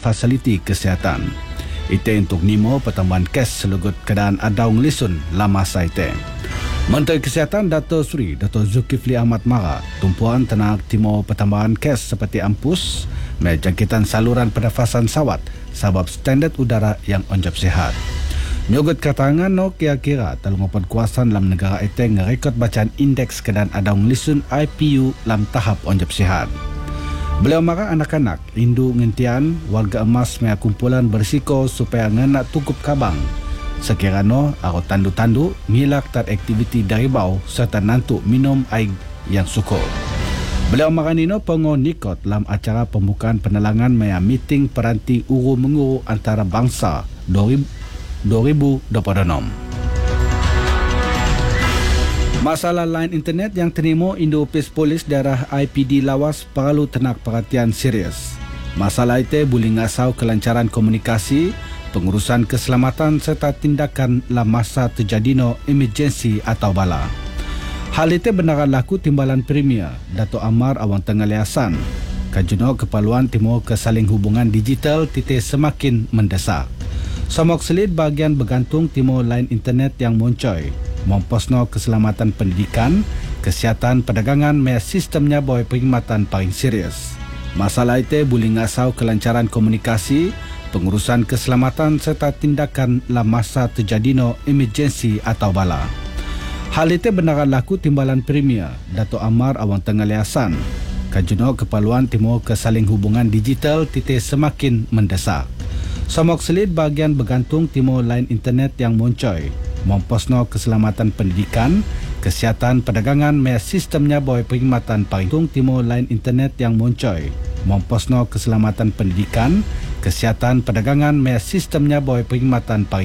fasiliti kesihatan. Ite untuk nimo pertambahan kes selugut keadaan adaung lisun lama saite. Menteri Kesihatan Dato' Zulkifli Ahmad Mara tumpuan tenak timo pertambahan kes seperti ampus, jangkitan saluran pernafasan sawat sebab standard udara yang onjap sihat. Nyugut katangan no kira-kira telungopan kuasan dalam negara ite ngerekod bacaan indeks keadaan adaung lisun IPU dalam tahap onjap sihat. Beliau marah anak-anak rindu ngentian warga emas mea kumpulan berisiko supaya ngenak tukup kabang. Sekiranya aro tandu-tandu ngilak tat aktiviti dari bau serta nantuk minum air yang sukur. Beliau marah nino pengo nikot dalam acara pembukaan penelangan mea meeting peranti uru-menguru antara bangsa 2026. Masalah line internet yang terima Indo-Pes Polis daerah IPD Lawas perlu tenak perhatian serius. Masalah itu boleh ngasau kelancaran komunikasi, pengurusan keselamatan serta tindakan dalam masa terjadino emergensi atau bala. Hal itu benaran laku timbalan Premier Dato' Amar Awang Tenggaliasan. Kajuno keperluan timur kesaling hubungan digital titik semakin mendesak. Somok selit bagian bergantung timur line internet yang moncoy. Memposno keselamatan pendidikan, kesihatan perdagangan mea sistemnya boy perkhidmatan paling serius. Masalah itu boleh ngasau kelancaran komunikasi, pengurusan keselamatan serta tindakan dalam masa terjadino emergensi atau bala. Hal itu benaran laku timbalan Premier Dato' Amar Awang Tenggaliasan. Kajuno keperluan timur kesaling hubungan digital titik semakin mendesak. Somok selit bagian bergantung timur line internet yang moncoy. Memposno keselamatan pendidikan, kesihatan perdagangan mea sistemnya boy perkhidmatan paling timur line internet yang moncoy. Memposno keselamatan pendidikan, kesihatan perdagangan mea sistemnya boy perkhidmatan paling